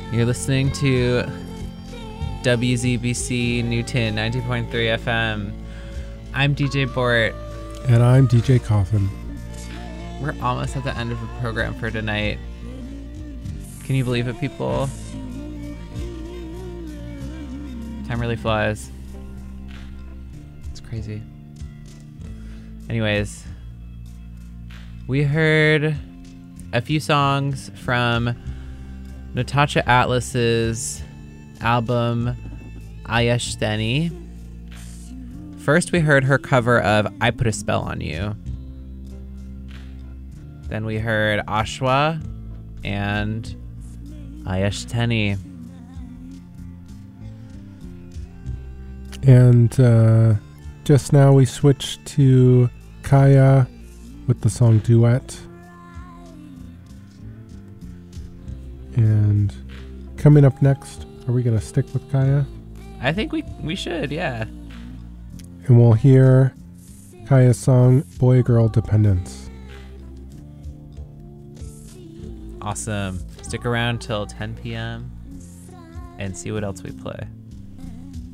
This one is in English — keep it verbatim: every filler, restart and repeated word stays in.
You're listening to W Z B C Newton ninety point three F M. I'm D J Bort. And I'm D J Coffin. We're almost at the end of the program for tonight. Can you believe it, people? Time really flies. It's crazy. Anyways, we heard a few songs from Natasha Atlas's album Ayashteni. First, we heard her cover of I Put a Spell on You. Then we heard Ashwa and Ayashteni. And uh, just now we switched to Kaya with the song Duet. And coming up next, are we going to stick with Kaya? I think we we should, yeah. And we'll hear Kaya's song Boy Girl Dependence. Awesome. Stick around till ten p.m. and see what else we play.